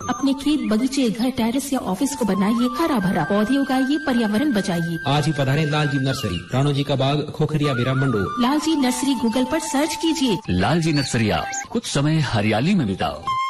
अपने खेत, बगीचे, घर, टेरेस या ऑफिस को बनाइए हरा भरा, पौधे उगाइए, पर्यावरण बचाइए। आज ही पधारें लालजी नर्सरी, राणो जी का बाग, खोखरिया बेरा मंडो। लालजी नर्सरी गूगल पर सर्च कीजिए। लालजी नर्सरिया, कुछ समय हरियाली में बिताओ।